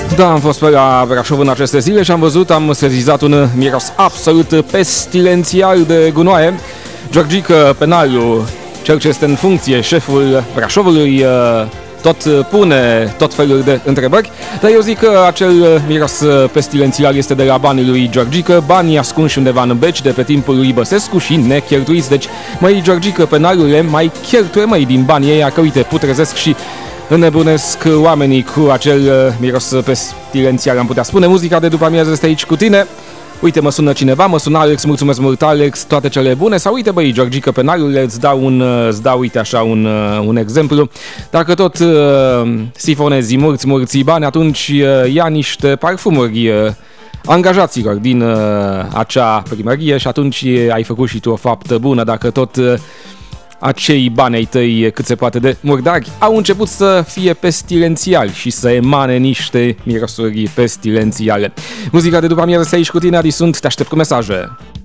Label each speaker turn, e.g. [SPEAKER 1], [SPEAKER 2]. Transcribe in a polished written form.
[SPEAKER 1] Da, am fost pe la Brașov în aceste zile și am sezizat un miros absolut pestilențial de gunoaie. Georgica Penaliu, cel ce este în funcție, șeful Brașovului, tot pune tot felul de întrebări, dar eu zic că acel miros pestilențial este de la banii lui Georgica, banii ascunși undeva în beci de pe timpul lui Băsescu și necheltuiți. Deci, măi, Georgica Penaliule, mai cheltuie, măi, din banii ei, că uite, putrezesc și înnebunesc oamenii cu acel miros pestilențial, am putea spune. Muzica de după amiază este aici cu tine. Uite, mă sună cineva, mă sună Alex, mulțumesc mult Alex, toate cele bune. Sau uite, băi, Georgica Penaliule, îți dau uite așa un exemplu. Dacă tot sifonezi mulți bani, atunci ia niște parfumuri angajaților din acea primărie și atunci ai făcut și tu o faptă bună. Dacă tot acei bani ai tăi cât se poate de murdari au început să fie pestilențiali și să emane niște mirosuri pestilențiale. Muzica de după amiază este aici cu tine, Adi sunt, te aștept cu mesaje.